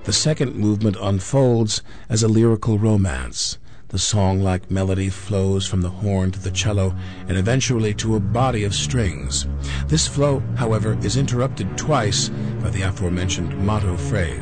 The second movement unfolds as a lyrical romance. The song-like melody flows from the horn to the cello and eventually to a body of strings. This flow, however, is interrupted twice by the aforementioned motto phrase.